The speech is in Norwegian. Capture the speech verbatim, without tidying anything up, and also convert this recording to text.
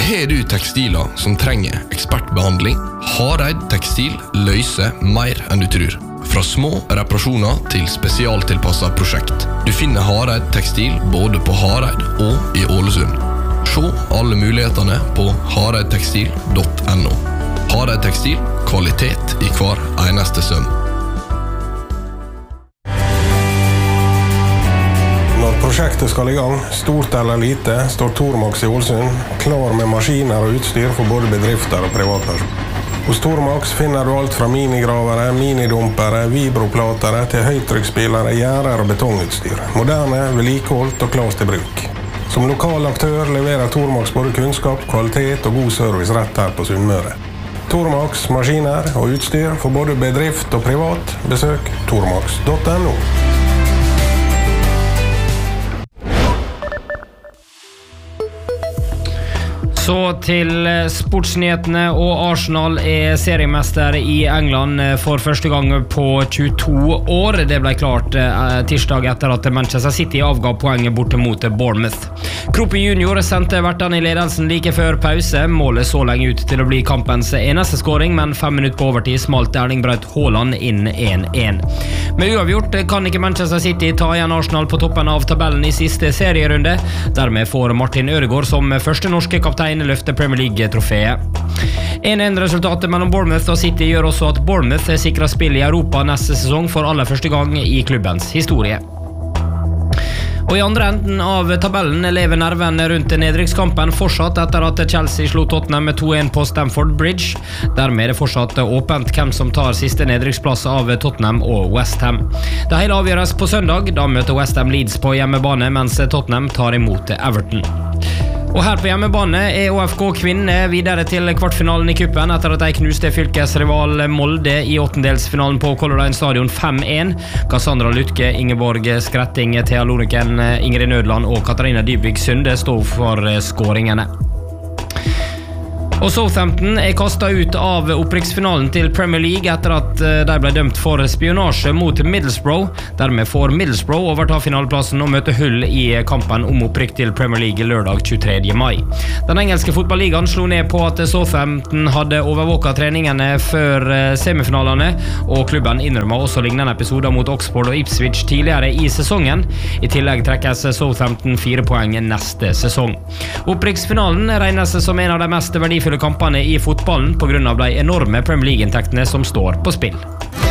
Har du tekstiler som trenger ekspertbehandling? Hareid Tekstil løser mer enn du tror. Fra små reparasjoner til spesialtilpasset prosjekt. Du finner Hareid Tekstil både på Hareid og i Ålesund. Se alle mulighetene på hareid tekstil punktum no. Hareid Tekstil, kvalitet i hver eneste søm. Når prosjektet skal i gang, stort eller lite, står Tormax i Ålesund klar med maskiner og utstyr for både bedrifter og privatpersoner. Hos Tormax finner du alt fra minigravere, minidumpere, vibroplatere til høytrykksspillere, gjerder og betongutstyr. Moderne, vedlikeholdt og klart til bruk. Som lokal aktør leverer Tormax både kunnskap, kvalitet og god service rett her på Sunnmøre. Tormax, maskiner og utstyr for både bedrift og privat. Besøk tormax punktum no. Så til sportsnyhetene, og Arsenal er seriemester i England for første gang på tjueto år. Det ble klart eh, tirsdag etter at Manchester City avga poenget borte mot Bournemouth. Kropi junior sendte vertene i ledelsen like før pause. Målet så lenge ut til å bli kampens eneste scoring, men fem minutter på overtid smalt Erling Braut Haaland inn én én. Med uavgjort kan ikke Manchester City ta igjen Arsenal på toppen av tabellen i siste serierunde. Dermed får Martin Ødegaard som første norske kaptein løfte Premier League-trofeet. én én-resultatet mellom Bournemouth og City gjør også at Bournemouth er sikret spill i Europa neste sesong for aller første gang i klubbens historie. Og i andre enden av tabellen lever nerven rundt nedrykkskampen fortsatt etter at Chelsea slo Tottenham med to én på Stamford Bridge. Dermed er det fortsatt åpent hvem som tar siste nedrykksplass av Tottenham og West Ham. Det hele avgjøres på søndag, da møter West Ham Leeds på hjemmebane, mens Tottenham tar imot Everton. Og her på hjemmebane er Å F K kvinner videre til kvartfinalen i kuppen etter at de knuste fylkesrival Molde i åttendelsfinalen på Color Line Stadion fem én. Cassandra Lutke, Ingeborg Skretting, Thea Loreken, Ingrid Nødland og Katarina Dybvik Sunde står for skåringene. Og Southampton er kastet ut av opprykksfinalen til Premier League etter at de ble dømt for spionasje mot Middlesbrough. Dermed får Middlesbrough overta finaleplassen og møte Hull i kampen om opprykk til Premier League lørdag tjuetredje mai. Den engelske fotballigaen slo ned på at Southampton hadde overvåket treningene før semifinalene, og klubben innrømmer også lignende episoder mot Oxford og Ipswich tidligere i sesongen. I tillegg trekkes Southampton fire poeng neste sesong. Opprykksfinalen regnes som en av de mest verdifulle kampene i fotballen på grunn av de enorme Premier League-inntektene som står på spill.